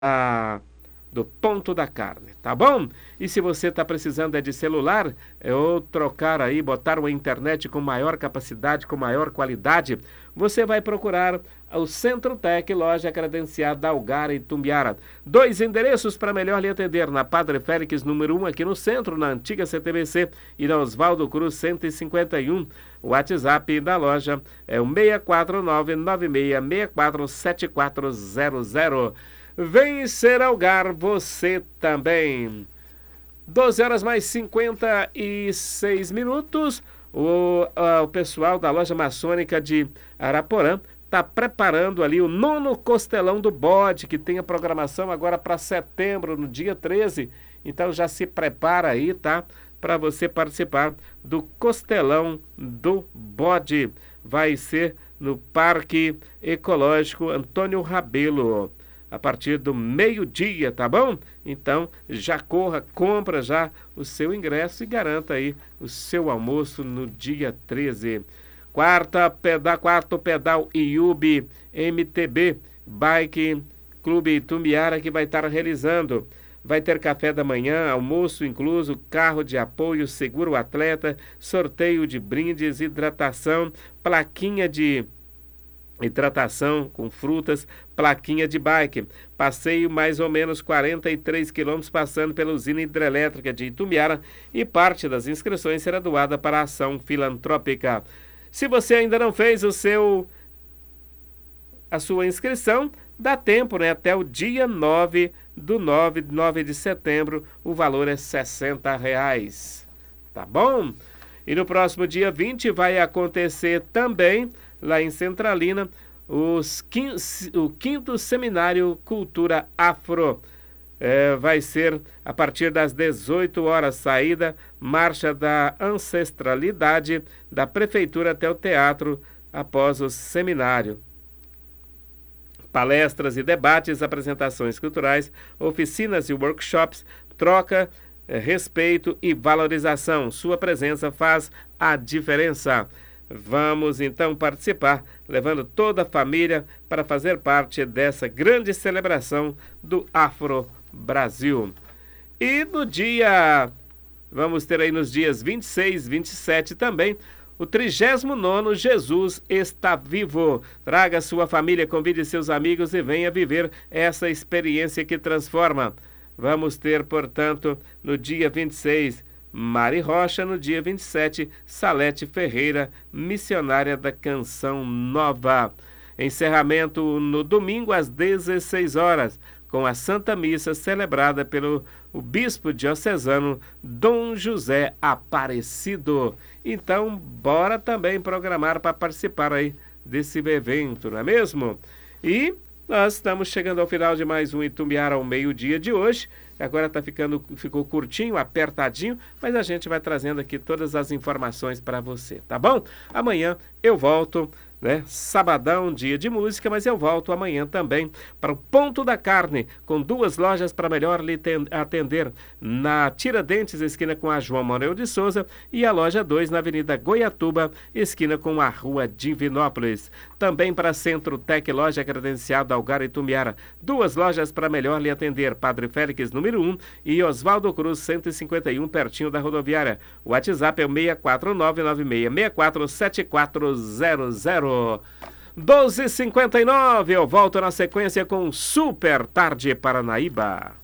do Ponto da Carne, tá bom? E se você está precisando de celular, ou trocar aí, botar uma internet com maior capacidade, com maior qualidade, você vai procurar o Centro Tec, loja credenciada Algar e Tumbiara. 2 endereços para melhor lhe atender, na Padre Félix, número 1, aqui no centro, na antiga CTBC, e na Oswaldo Cruz, 151. O WhatsApp da loja é o 649-9664-7400. Vem ser Algar, você também. 12 horas mais 56 minutos. O pessoal da loja maçônica de Araporã está preparando ali o 9º Costelão do Bode, que tem a programação agora para setembro, no dia 13. Então já se prepara aí, tá? Para você participar do Costelão do Bode. Vai ser no Parque Ecológico Antônio Rabelo, a partir do meio-dia, tá bom? Então, já corra, compra já o seu ingresso e garanta aí o seu almoço no dia 13. Quarto pedal IUB MTB Bike Clube Tumbiara, que vai estar realizando. Vai ter café da manhã, almoço incluso, carro de apoio, seguro atleta, sorteio de brindes, hidratação, plaquinha de hidratação com frutas, plaquinha de bike, passeio mais ou menos 43 quilômetros passando pela usina hidrelétrica de Itumbiara, e parte das inscrições será doada para a ação filantrópica. Se você ainda não fez a sua inscrição, dá tempo, né? Até o dia 9 de setembro, o valor é R$60, tá bom? E no próximo dia 20 vai acontecer também, lá em Centralina, o 5º Seminário Cultura Afro. Vai ser a partir das 18 horas, saída, marcha da ancestralidade da prefeitura até o teatro após o seminário. Palestras e debates, apresentações culturais, oficinas e workshops, troca, respeito e valorização. Sua presença faz a diferença. Vamos então participar, levando toda a família para fazer parte dessa grande celebração do Afro Brasil. E vamos ter aí nos dias 26, 27 também, o 39º Jesus Está Vivo. Traga sua família, convide seus amigos e venha viver essa experiência que transforma. Vamos ter, portanto, no dia 26, Mari Rocha, no dia 27, Salete Ferreira, missionária da Canção Nova. Encerramento no domingo às 16 horas, com a Santa Missa celebrada pelo bispo diocesano Dom José Aparecido. Então, bora também programar para participar aí desse evento, não é mesmo? E nós estamos chegando ao final de mais um Itumbiara ao meio-dia de hoje. Agora ficou curtinho, apertadinho, mas a gente vai trazendo aqui todas as informações para você, tá bom? Amanhã eu volto, né? Sabadão, dia de música, mas eu volto amanhã também para o Ponto da Carne, com 2 lojas para melhor lhe atender, na Tiradentes, esquina com a João Manuel de Souza, e a loja 2 na Avenida Goiatuba, esquina com a Rua Divinópolis. Também para Centro Tec, loja credenciada Algar e Tumbiara, 2 lojas para melhor lhe atender, Padre Félix, número 1, e Oswaldo Cruz, 151, pertinho da rodoviária. O WhatsApp é o 649-9664-7400. 12h59, eu volto na sequência com Super Tarde Paranaíba.